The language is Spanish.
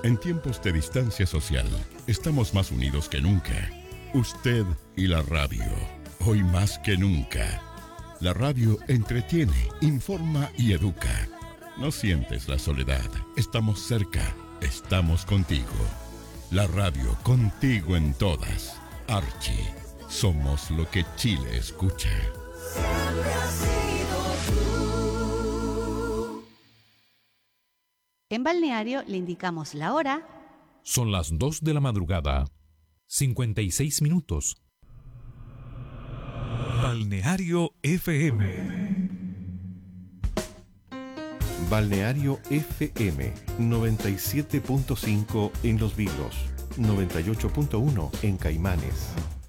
En tiempos de distancia social, estamos más unidos que nunca. Usted y la radio, hoy más que nunca. La radio entretiene, informa y educa. No sientes la soledad, estamos cerca, estamos contigo. La radio contigo en todas. Archie, somos lo que Chile escucha. Siempre has sido tú. En Balneario le indicamos la hora. Son las 2 de la madrugada, 56 minutos. Balneario FM. Balneario FM 97.5 en Los Vilos, 98.1 en Caimanes,